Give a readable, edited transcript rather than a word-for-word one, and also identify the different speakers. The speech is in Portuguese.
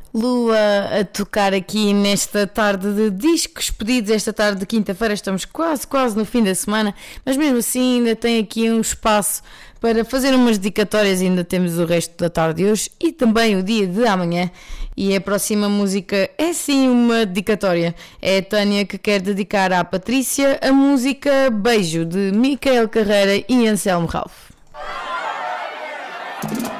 Speaker 1: Lua a tocar aqui nesta tarde de discos pedidos, esta tarde de quinta-feira. Estamos quase no fim da semana, mas mesmo assim ainda tem aqui um espaço para fazer umas dedicatórias. Ainda temos o resto da tarde de hoje e também o dia de amanhã. E a próxima música é sim uma dedicatória. É a Tânia que quer dedicar à Patrícia a música Beijo, de Micael Carreira e Anselmo Ralph.